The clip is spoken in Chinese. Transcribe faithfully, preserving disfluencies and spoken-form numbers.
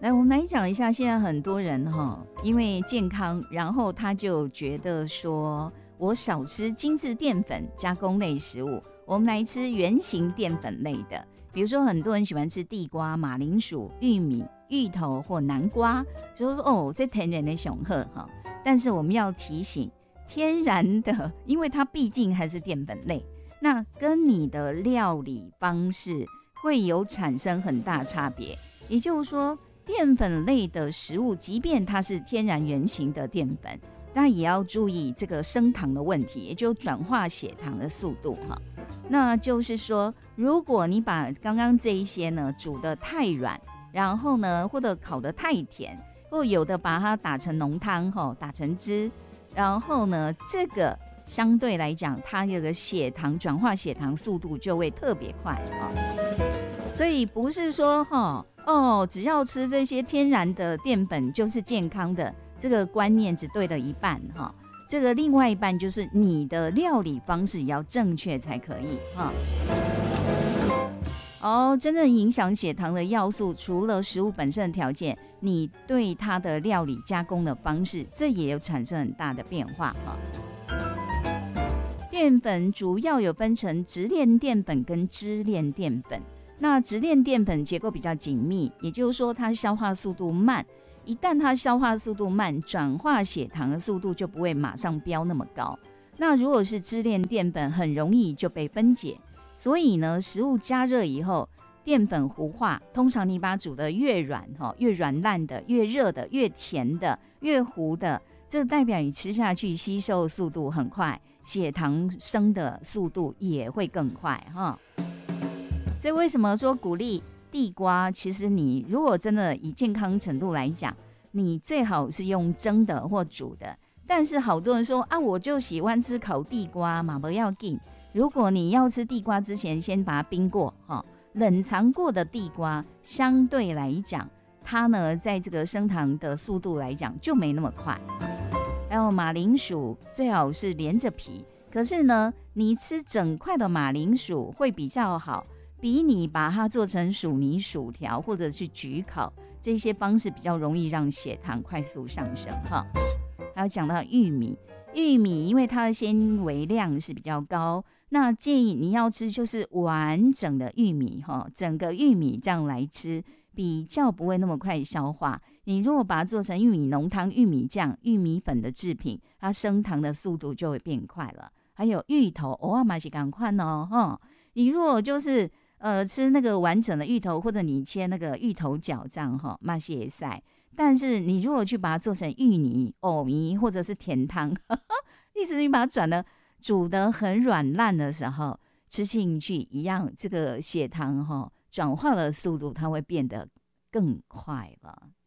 来，我们来讲一下，现在很多人哈，因为健康，然后他就觉得说，我少吃精致淀粉加工类食物，我们来吃原型淀粉类的。比如说，很多人喜欢吃地瓜、马铃薯、玉米、芋头或南瓜，就是说哦，这天然的雄鹤哈。但是我们要提醒，天然的，因为它毕竟还是淀粉类，那跟你的料理方式会有产生很大差别。也就是说，淀粉类的食物，即便它是天然原型的淀粉，那也要注意这个升糖的问题，也就转化血糖的速度哈。那就是说，如果你把刚刚这一些呢煮得太软，然后呢或者烤得太甜，或有的把它打成浓汤哈，打成汁，然后呢这个相对来讲，它这个血糖转化血糖速度就会特别快啊。所以不是说哈哦，只要吃这些天然的淀粉就是健康的，这个观念只对了一半哈。这个另外一半就是你的料理方式也要正确才可以哈。哦，真正影响血糖的要素，除了食物本身的条件，你对它的料理加工的方式，这也有产生很大的变化哈。淀粉主要有分成直链淀粉跟支链淀粉。那直链淀粉结构比较紧密，也就是说它消化速度慢，一旦它消化速度慢，转化血糖的速度就不会马上飙那么高。那如果是支链淀粉，很容易就被分解，所以呢，食物加热以后，淀粉糊化，通常你把它煮得越软，越软烂的，越热的，越甜的，越糊的，这代表你吃下去吸收速度很快，血糖升的速度也会更快哈。所以为什么说鼓励地瓜？其实你如果真的以健康程度来讲，你最好是用蒸的或煮的。但是好多人说啊，我就喜欢吃烤地瓜嘛，不要紧。如果你要吃地瓜之前，先把它冰过哈，冷藏过的地瓜相对来讲，它呢在这个升糖的速度来讲就没那么快。还有马铃薯最好是连着皮，可是呢，你吃整块的马铃薯会比较好。比你把它做成薯泥薯条或者是焗烤，这些方式比较容易让血糖快速上升哈。还有讲到玉米，玉米因为它的纤维量是比较高，那建议你要吃就是完整的玉米哈，整个玉米这样来吃，比较不会那么快消化。你如果把它做成玉米浓汤、玉米酱、玉米粉的制品，它升糖的速度就会变快了。还有芋头，偶尔嘛是赶快哦哈。你如果就是呃，吃那个完整的芋头，或者你切那个芋头饺这样哈，嘛也塞。但是你如果去把它做成芋泥、藕泥或者是甜汤，意思你把它转的煮得很软烂的时候，吃进去一样，这个血糖哈转化的速度它会变得更快了。